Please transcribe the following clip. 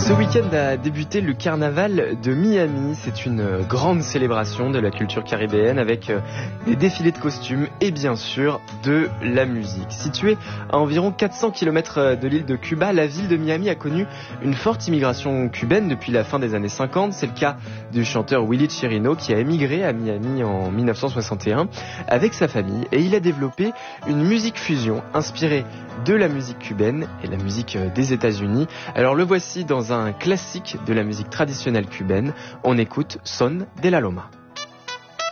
Ce week-end a débuté le carnaval de Miami. C'est une grande célébration de la culture caribéenne avec des défilés de costumes et bien sûr de la musique. Située à environ 400 km de l'île de Cuba, la ville de Miami a connu une forte immigration cubaine depuis la fin des années 50. C'est le cas du chanteur Willy Chirino qui a émigré à Miami en 1961 avec sa famille et il a développé une musique fusion inspirée de la musique cubaine et la musique des États-Unis. Alors le voici dans un classique de la musique traditionnelle cubaine. On écoute Son de la Loma.